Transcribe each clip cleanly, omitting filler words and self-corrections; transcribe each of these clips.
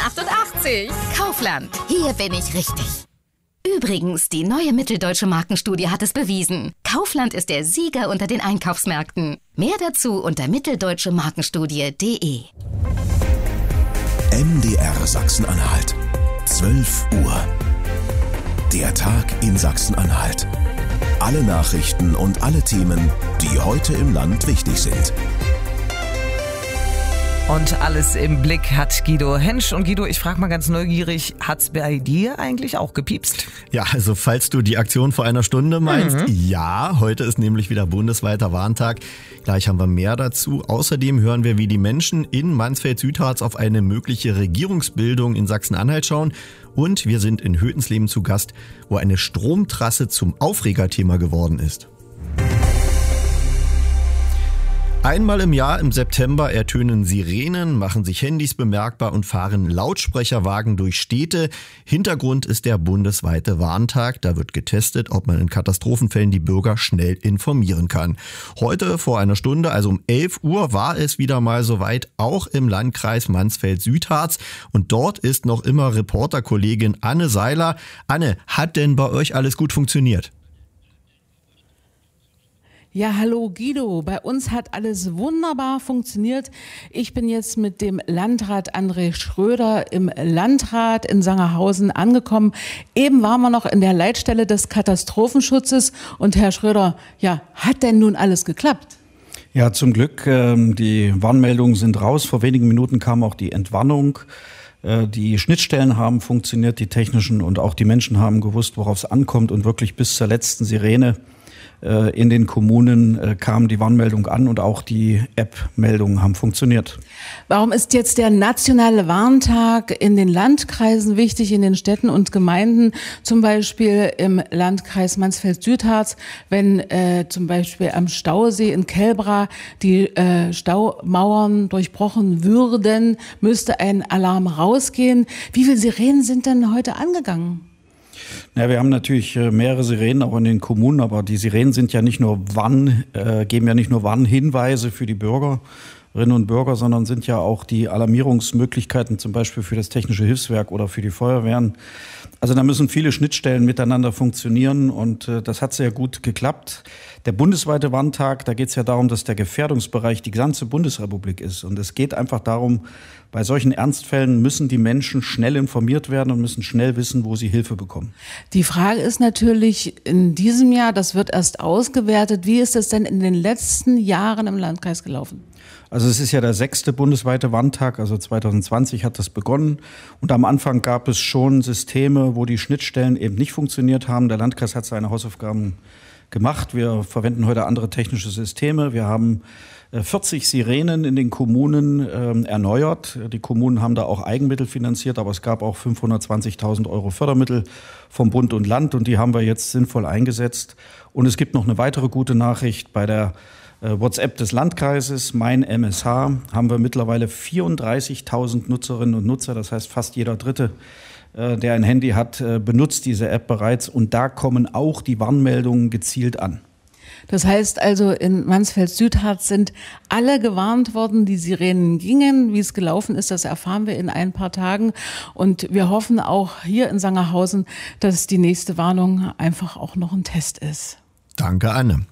88. Kaufland. Hier bin ich richtig. Übrigens, die neue Mitteldeutsche Markenstudie hat es bewiesen. Kaufland ist der Sieger unter den Einkaufsmärkten. Mehr dazu unter mitteldeutschemarkenstudie.de. MDR Sachsen-Anhalt. 12 Uhr. Der Tag in Sachsen-Anhalt. Alle Nachrichten und alle Themen, die heute im Land wichtig sind. Und alles im Blick hat Guido Hensch. Und Guido, ich frage mal ganz neugierig, hat's bei dir eigentlich auch gepiepst? Ja, also falls du die Aktion vor einer Stunde meinst, ja, heute ist nämlich wieder bundesweiter Warntag. Gleich haben wir mehr dazu. Außerdem hören wir, wie die Menschen in Mansfeld-Südharz auf eine mögliche Regierungsbildung in Sachsen-Anhalt schauen. Und wir sind in Hötensleben zu Gast, wo eine Stromtrasse zum Aufregerthema geworden ist. Einmal im Jahr im September ertönen Sirenen, machen sich Handys bemerkbar und fahren Lautsprecherwagen durch Städte. Hintergrund ist der bundesweite Warntag. Da wird getestet, ob man in Katastrophenfällen die Bürger schnell informieren kann. Heute vor einer Stunde, also um 11 Uhr, war es wieder mal soweit, auch im Landkreis Mansfeld-Südharz. Und dort ist noch immer Reporterkollegin Anne Seiler. Anne, hat denn bei euch alles gut funktioniert? Ja, hallo Guido. Bei uns hat alles wunderbar funktioniert. Ich bin jetzt mit dem Landrat André Schröder im Landrat in Sangerhausen angekommen. Eben waren wir noch in der Leitstelle des Katastrophenschutzes. Und Herr Schröder, ja, hat denn nun alles geklappt? Ja, zum Glück. Die Warnmeldungen sind raus. Vor wenigen Minuten kam auch die Entwarnung. Die Schnittstellen haben funktioniert, die technischen, und auch die Menschen haben gewusst, worauf es ankommt. Und wirklich bis zur letzten Sirene in den Kommunen kam die Warnmeldung an und auch die App-Meldungen haben funktioniert. Warum ist jetzt der nationale Warntag in den Landkreisen wichtig, in den Städten und Gemeinden? Zum Beispiel im Landkreis Mansfeld-Südharz, wenn zum Beispiel am Stausee in Kelbra die Staumauern durchbrochen würden, müsste ein Alarm rausgehen. Wie viele Sirenen sind denn heute angegangen? Ja, wir haben natürlich mehrere Sirenen auch in den Kommunen, aber die Sirenen sind ja nicht nur geben ja nicht nur Warnhinweise für die Bürgerinnen und Bürger, sondern sind ja auch die Alarmierungsmöglichkeiten, zum Beispiel für das Technische Hilfswerk oder für die Feuerwehren. Also da müssen viele Schnittstellen miteinander funktionieren, und das hat sehr gut geklappt. Der bundesweite Warntag, da geht es ja darum, dass der Gefährdungsbereich die ganze Bundesrepublik ist. Und es geht einfach darum, bei solchen Ernstfällen müssen die Menschen schnell informiert werden und müssen schnell wissen, wo sie Hilfe bekommen. Die Frage ist natürlich in diesem Jahr, das wird erst ausgewertet, wie ist es denn in den letzten Jahren im Landkreis gelaufen? Also es ist ja der 6. bundesweite Warntag, also 2020 hat das begonnen. Und am Anfang gab es schon Systeme, wo die Schnittstellen eben nicht funktioniert haben. Der Landkreis hat seine Hausaufgaben gemacht. Wir verwenden heute andere technische Systeme. Wir haben 40 Sirenen in den Kommunen erneuert. Die Kommunen haben da auch Eigenmittel finanziert, aber es gab auch 520.000 Euro Fördermittel vom Bund und Land, und die haben wir jetzt sinnvoll eingesetzt. Und es gibt noch eine weitere gute Nachricht. Bei der WhatsApp des Landkreises, mein MSH, haben wir mittlerweile 34.000 Nutzerinnen und Nutzer. Das heißt, fast jeder Dritte, der ein Handy hat, benutzt diese App bereits. Und da kommen auch die Warnmeldungen gezielt an. Das heißt also, in Mansfeld-Südharz sind alle gewarnt worden, die Sirenen gingen. Wie es gelaufen ist, das erfahren wir in ein paar Tagen. Und wir hoffen auch hier in Sangerhausen, dass die nächste Warnung einfach auch noch ein Test ist. Danke, Anne.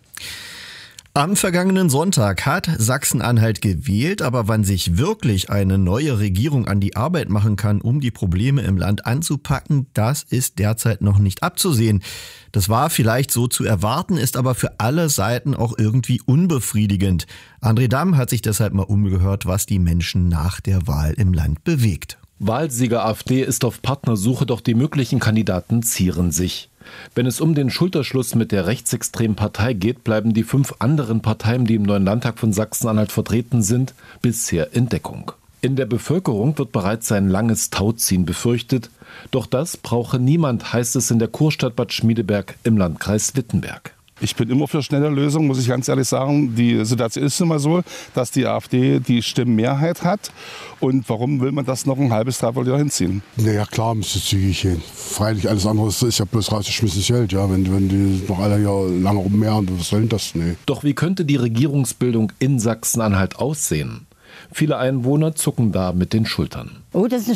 Am vergangenen Sonntag hat Sachsen-Anhalt gewählt, aber wann sich wirklich eine neue Regierung an die Arbeit machen kann, um die Probleme im Land anzupacken, das ist derzeit noch nicht abzusehen. Das war vielleicht so zu erwarten, ist aber für alle Seiten auch irgendwie unbefriedigend. André Damm hat sich deshalb mal umgehört, was die Menschen nach der Wahl im Land bewegt. Wahlsieger AfD ist auf Partnersuche, doch die möglichen Kandidaten zieren sich. Wenn es um den Schulterschluss mit der rechtsextremen Partei geht, bleiben die 5 anderen Parteien, die im neuen Landtag von Sachsen-Anhalt vertreten sind, bisher in Deckung. In der Bevölkerung wird bereits ein langes Tauziehen befürchtet. Doch das brauche niemand, heißt es in der Kurstadt Bad Schmiedeberg im Landkreis Wittenberg. Ich bin immer für schnelle Lösungen, muss ich ganz ehrlich sagen. Die Situation ist immer so, dass die AfD die Stimmenmehrheit hat. Und warum will man das noch ein halbes, dreiviertel Jahr hinziehen? Naja, klar, müsste zügig hin. Freilich, alles andere ist ja bloß rausgeschmissenes Geld. Ja, wenn die noch alle Jahre lange rummehren, was soll denn das? Nee. Doch wie könnte die Regierungsbildung in Sachsen-Anhalt aussehen? Viele Einwohner zucken da mit den Schultern. Oh, das ist eine